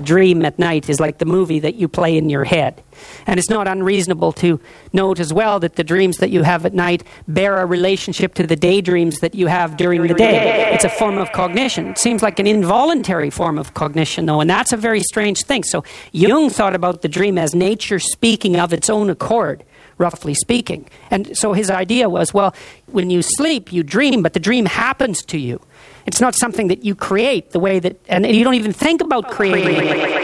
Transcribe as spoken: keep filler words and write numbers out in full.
a dream at night is like the movie that you play in your head. And it's not unreasonable to note as well that the dreams that you have at night bear a relationship to the daydreams that you have during the day. It's a form of cognition. It seems like an involuntary form of cognition, though, and that's a very strange thing. So Jung thought about the dream as nature speaking of its own accord, roughly speaking. And so his idea was, well, when you sleep, you dream, but the dream happens to you. It's not something that you create the way that, and you don't even think about creating it.